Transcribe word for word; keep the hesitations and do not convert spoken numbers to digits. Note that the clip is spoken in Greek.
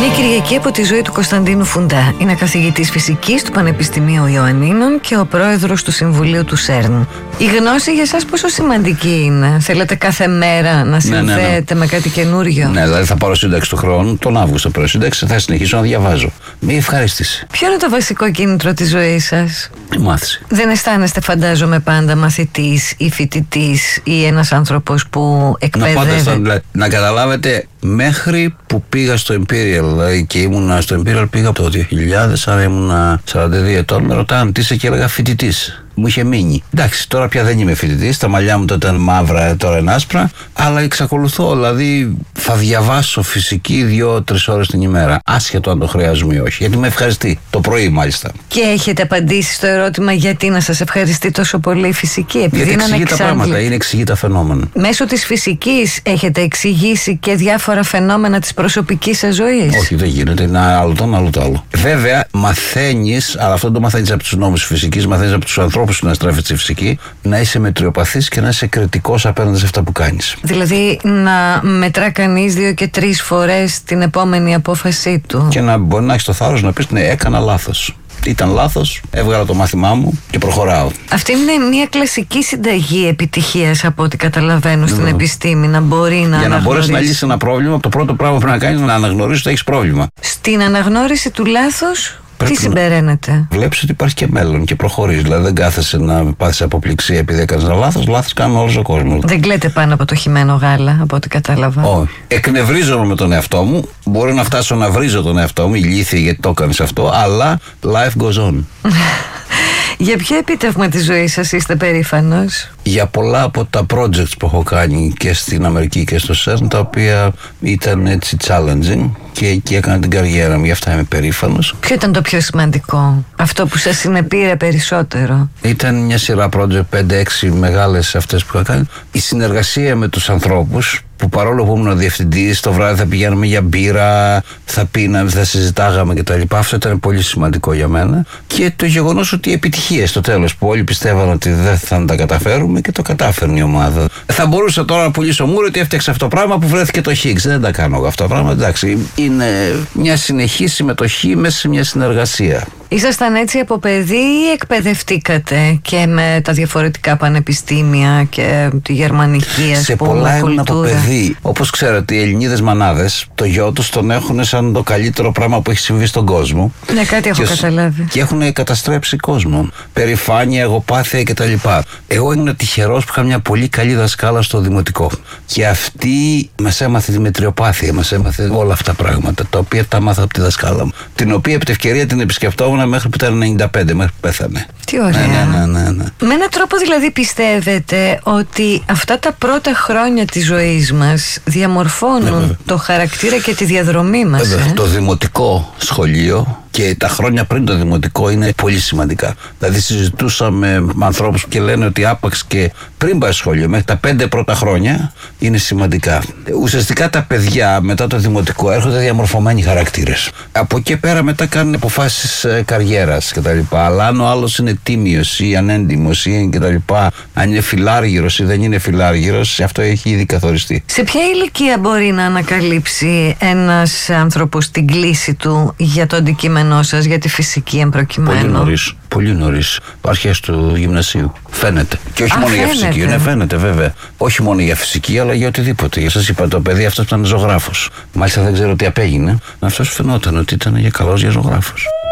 Μια Κυριακή από τη ζωή του Κωνσταντίνου Φουντά. Είναι καθηγητής φυσικής του Πανεπιστημίου Ιωαννίνων και ο πρόεδρος του Συμβουλίου του ΣΕΡΝ. Η γνώση για σας πόσο σημαντική είναι? Θέλετε κάθε μέρα να συνδέετε ναι, ναι, ναι. με κάτι καινούριο? Ναι, δηλαδή θα πάρω σύνταξη του χρόνου, τον Αύγουστο πάρω σύνταξη, θα συνεχίσω να διαβάζω. Μια ευχαρίστηση. Ποιο είναι το βασικό κίνητρο της ζωής σας? Η μάθηση. Δεν αισθάνεστε, φαντάζομαι, πάντα μαθητής ή φοιτητής ή ένας άνθρωπος που εκπαιδεύεται? Να, να καταλάβετε, μέχρι που πήγα στο Imperial, δηλαδή και ήμουνα στο Imperial, πήγα από το δύο χιλιάδες, άρα ήμουνα σαράντα δύο ετών, με ρωτάνε τι είσαι και έλεγα φοιτητής. Μου είχε μείνει. Εντάξει, τώρα πια δεν είμαι φοιτητής, τα μαλλιά μου τότε ήταν μαύρα, τώρα είναι άσπρα, αλλά εξακολουθώ, δηλαδή θα διαβάσω φυσική δύο-τρεις ώρες την ημέρα, άσχετο αν το χρειάζομαι ή όχι, γιατί με ευχαριστεί, το πρωί μάλιστα. Και έχετε απαντήσει στο ερώτημα γιατί να σας ευχαριστεί τόσο πολύ η φυσική? Επειδή γιατί είναι εξηγεί τα πράγματα, είναι εξηγεί τα φαινόμενα. Μέσω της φυσικής έχετε εξηγήσει και διάφορα φαινόμενα της προσωπικής σας ζωής? Όχι, δεν γίνεται, είναι άλλο το ένα, άλλο το άλλο. Βέβαια, μαθαίνεις, αλλά αυτό δεν το μαθαίνεις από τους νόμους της φυσικής, μαθαίνεις από τους ανθρώπους που να στρέφεται στη φυσική, να είσαι μετριοπαθής και να είσαι κριτικός απέναντι σε αυτά που κάνεις. Δηλαδή να μετρά κανείς δύο και τρεις φορές την επόμενη απόφασή του. Και να μπορεί να έχεις το θάρρος να πεις ναι, έκανα λάθος. Ήταν λάθος, έβγαλα το μάθημά μου και προχωράω. Αυτή είναι μια κλασική συνταγή επιτυχίας από ό,τι καταλαβαίνω στην mm. επιστήμη, να μπορεί να Για να μπορέσει να λύσει ένα πρόβλημα, το πρώτο πράγμα που πρέπει να κάνεις είναι να αναγνωρίσεις ότι έχεις πρόβλημα. Στην αναγνώριση του λάθους, τι συμπεραίνεται? Βλέπεις ότι υπάρχει και μέλλον και προχωρείς. Δηλαδή δεν κάθεσαι να πάθεις αποπληξία επειδή έκανες ένα λάθος. Λάθος κάνει όλος ο κόσμος. Δεν κλαίτε πάνω από το χυμένο γάλα, από ό,τι κατάλαβα. Όχι. Εκνευρίζομαι με τον εαυτό μου. Μπορεί να φτάσω να βρίζω τον εαυτό μου, ηλίθιε γιατί το έκανες αυτό, αλλά life goes on. Για ποιο επίτευγμα της ζωής σας είστε περήφανος? Για πολλά από τα projects που έχω κάνει και στην Αμερική και στο ΣΕΡΝ, τα οποία ήταν έτσι challenging και εκεί έκανα την καριέρα μου, γι' αυτά είμαι περήφανος. Ποιο ήταν το πιο σημαντικό, αυτό που σας συνεπήρε περισσότερο? Ήταν μια σειρά project, πέντε έξι μεγάλες αυτές που είχα κάνει. Η συνεργασία με τους ανθρώπους, που παρόλο που ήμουν διευθυντής, το βράδυ θα πηγαίνουμε για μπύρα, θα πίναμε, θα συζητάγαμε κτλ. Αυτό ήταν πολύ σημαντικό για μένα. Και το γεγονός ότι οι επιτυχίες στο τέλος, που όλοι πιστεύαν ότι δεν θα τα καταφέρουμε και το κατάφερνε η ομάδα. Θα μπορούσα τώρα να πουλήσω μούρι ότι έφτιαξε αυτό το πράγμα που βρέθηκε το Higgs. Δεν τα κάνω εγώ αυτά τα πράγματα. Εντάξει, είναι μια συνεχή συμμετοχή μέσα σε μια συνεργασία. Ήσασταν έτσι από παιδί ή εκπαιδευτήκατε και με τα διαφορετικά πανεπιστήμια και τη γερμανική, ας σε πούμε, πολλά κουλτούρα? ήμουν από παιδί. Όπως ξέρετε, οι Ελληνίδες μανάδες το γιο τους τον έχουν σαν το καλύτερο πράγμα που έχει συμβεί στον κόσμο. Ναι, κάτι έχω και, καταλάβει. Και έχουν καταστρέψει κόσμο. Περηφάνεια, εγωπάθεια κτλ. Εγώ ήμουν τυχερός που είχα μια πολύ καλή δασκάλα στο δημοτικό. Και αυτή μας έμαθε τη μετριοπάθεια, μας έμαθε όλα αυτά τα πράγματα, τα οποία τα μάθα από τη δασκάλα μου. Την οποία επί τη ευκαιρία την επισκεφτόμουν μέχρι που ήταν ενενήντα πέντε, μέχρι που πέθανε. Τι ωραία. Ναι, ναι, ναι, ναι, ναι. Με έναν τρόπο δηλαδή πιστεύετε ότι αυτά τα πρώτα χρόνια της ζωής μας διαμορφώνουν ναι, το χαρακτήρα και τη διαδρομή μας? Βέβαια, ε? το δημοτικό σχολείο και τα χρόνια πριν το δημοτικό είναι πολύ σημαντικά. Δηλαδή συζητούσαμε με ανθρώπους και λένε ότι άπαξ και πριν πάει σχολείο, μέχρι τα πέντε πρώτα χρόνια είναι σημαντικά. Ουσιαστικά τα παιδιά μετά το δημοτικό έρχονται διαμορφωμένοι χαρακτήρες. Από εκεί πέρα μετά κάνουν αποφάσεις ε, καριέρας κτλ. Αλλά αν ο άλλος είναι τίμιος ή ανέντιμος ή κτλ. Αν είναι φιλάργυρος ή δεν είναι φιλάργυρος, αυτό έχει ήδη καθοριστεί. Σε ποια ηλικία μπορεί να ανακαλύψει ένας άνθρωπος την κλίση του για το αντικείμενό σας, για τη φυσική εμπροκειμένου? Πολύ νωρίς. Πολύ νωρίς. Αρχές του γυμνασίου. Φαίνεται. Και όχι Α, μόνο φαίνεται. για φυσική. Ναι, φαίνεται βέβαια. Όχι μόνο για φυσική, αλλά για οτιδήποτε. Σας είπα, το παιδί αυτός ήταν ζωγράφος. Μάλιστα δεν ξέρω τι απέγινε. Αυτός φαινόταν ότι ήταν για καλός για ζωγράφος.